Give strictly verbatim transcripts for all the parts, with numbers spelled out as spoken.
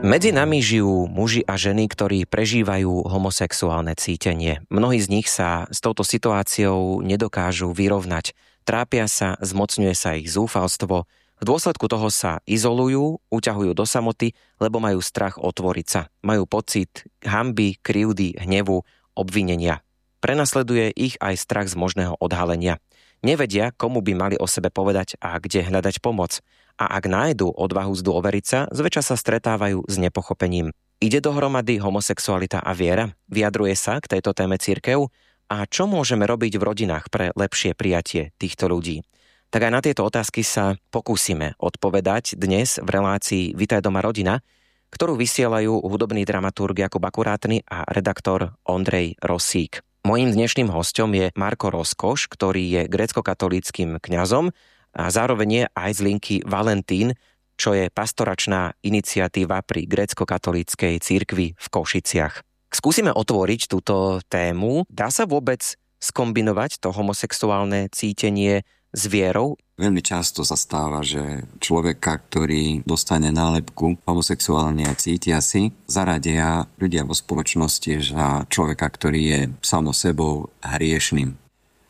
Medzi nami žijú muži a ženy, ktorí prežívajú homosexuálne cítenie. Mnohí z nich sa s touto situáciou nedokážu vyrovnať. Trápia sa, zmocňuje sa ich zúfalstvo. V dôsledku toho sa izolujú, uťahujú do samoty, lebo majú strach otvoriť sa. Majú pocit hanby, krivdy, hnevu, obvinenia. Prenasleduje ich aj strach z možného odhalenia. Nevedia, komu by mali o sebe povedať a kde hľadať pomoc. A ak nájdu odvahu zdôveriť sa, zväčša sa stretávajú s nepochopením. Ide dohromady homosexualita a viera? Vyjadruje sa k tejto téme cirkev? A čo môžeme robiť v rodinách pre lepšie prijatie týchto ľudí? Tak aj na tieto otázky sa pokúsime odpovedať dnes v relácii Vitaj doma rodina, ktorú vysielajú hudobný dramaturg Jakub Akurátny a redaktor Ondrej Rosík. Mojím dnešným hosťom je Marko Rozkoš, ktorý je gréckokatolíckym kňazom a zároveň je aj z linky Valentín, čo je pastoračná iniciatíva pri gréckokatolíckej cirkvi v Košiciach. Skúsime otvoriť túto tému. Dá sa vôbec skombinovať to homosexuálne cítenie s vierou? Veľmi často sa stáva, že človeka, ktorý dostane nálepku homosexuálne a cítia si, zaradia ľudia vo spoločnosti za človeka, ktorý je samo sebou hriešným.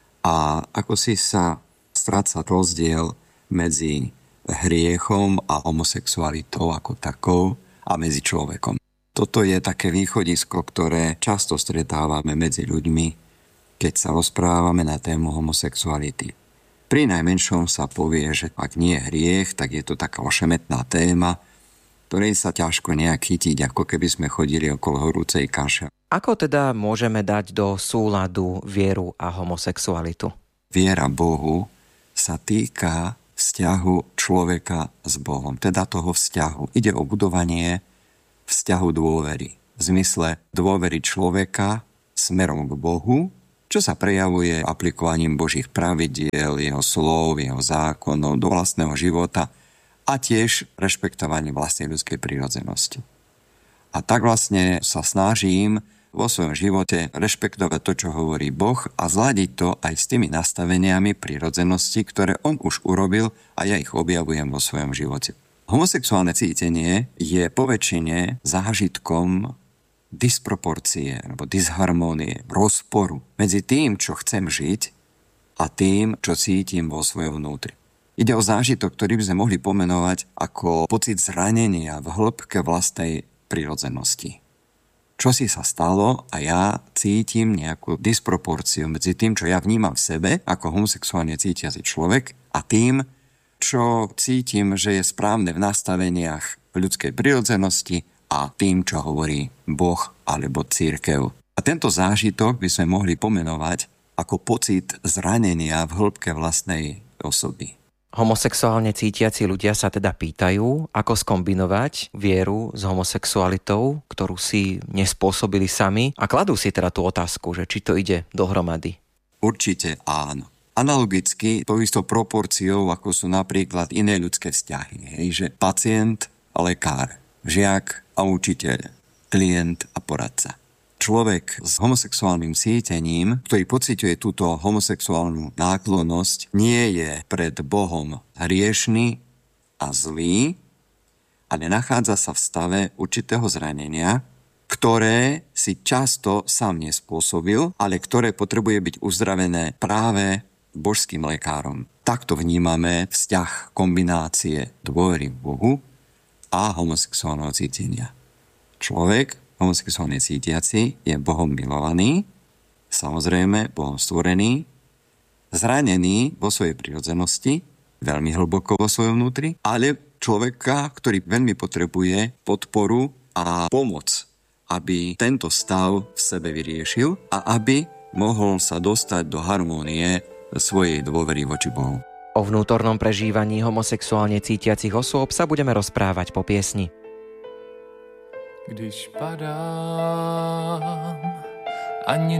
A ako si sa stráca rozdiel medzi hriechom a homosexualitou ako takou a medzi človekom. Toto je také východisko, ktoré často stretávame medzi ľuďmi, keď sa rozprávame na tému homosexuality. Pri najmenšom sa povie, že ak nie je hriech, tak je to taká ošemetná téma, ktorej sa ťažko nejak chytiť, ako keby sme chodili okolo horúcej kaše. Ako teda môžeme dať do súladu vieru a homosexualitu? Viera Bohu sa týka vzťahu človeka s Bohom, teda toho vzťahu. Ide o budovanie vzťahu dôvery. V zmysle dôvery človeka smerom k Bohu, čo sa prejavuje aplikovaním Božích pravidiel, jeho slov, jeho zákonov do vlastného života a tiež rešpektovaním vlastnej ľudskej prirodzenosti. A tak vlastne sa snažím vo svojom živote rešpektovať to, čo hovorí Boh a zladiť to aj s tými nastaveniami prirodzenosti, ktoré on už urobil a ja ich objavujem vo svojom živote. Homosexuálne cítenie je poväčšine zážitkom disproporcie alebo disharmónie, rozporu medzi tým, čo chcem žiť a tým, čo cítim vo svojom vnútri. Ide o zážitok, ktorý by sme mohli pomenovať ako pocit zranenia v hĺbke vlastnej prirodzenosti. Čo si sa stalo a ja cítim nejakú disproporciu medzi tým, čo ja vnímam v sebe ako homosexuálne cítiaci človek a tým, čo cítim, že je správne v nastaveniach ľudskej prirodzenosti a tým, čo hovorí Boh alebo cirkev. A tento zážitok by sme mohli pomenovať ako pocit zranenia v hĺbke vlastnej osoby. Homosexuálne cítiaci ľudia sa teda pýtajú, ako skombinovať vieru s homosexualitou, ktorú si nespôsobili sami, a kladú si teda tú otázku, že či to ide dohromady. Určite áno. Analogicky to istou proporciou, ako sú napríklad iné ľudské vzťahy. Hej, že pacient a lekár, žiak a učiteľ, klient a poradca. Človek s homosexuálnym cítením, ktorý pociťuje túto homosexuálnu náklonnosť, nie je pred Bohom hriešny a zlý, ale nachádza sa v stave určitého zranenia, ktoré si často sám nespôsobil, ale ktoré potrebuje byť uzdravené práve božským lekárom. Takto vnímame vzťah kombinácie dôvery v Bohu a homosexuálneho cítenia. Človek, homosexuálne cítiaci, je Bohom milovaný, samozrejme Bohom stvorený, zranený vo svojej prirodzenosti, veľmi hlboko vo svojom vnútri, ale človeka, ktorý veľmi potrebuje podporu a pomoc, aby tento stav v sebe vyriešil a aby mohol sa dostať do harmónie svojej dôvery voči Bohu. O vnútornom prežívaní homosexuálne cítiacich osôb sa budeme rozprávať po piesni. Když padám, ani